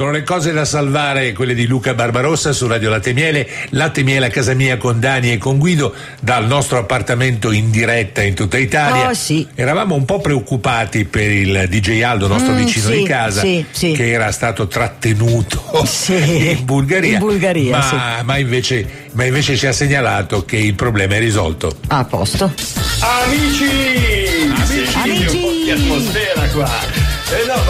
Sono le cose da salvare, quelle di Luca Barbarossa su Radio Latte e Miele a casa mia con Dani e con Guido dal nostro appartamento in diretta in tutta Italia. Oh, sì. Eravamo un po' preoccupati per il DJ Aldo, nostro vicino sì, di casa, sì. che era stato trattenuto in Bulgaria, ma invece ci ha segnalato che il problema è risolto. A posto. Amici! Un po' di atmosfera qua. No,